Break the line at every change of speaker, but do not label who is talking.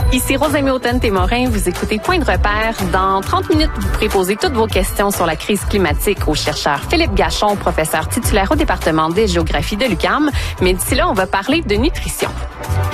Ici Rosemée Automne-Témorin, vous écoutez Point de repère. Dans 30 minutes, vous pourrez poser toutes vos questions sur la crise climatique au chercheur Philippe Gachon, professeur titulaire au département des géographies de l'UQAM. Mais d'ici là, on va parler de nutrition.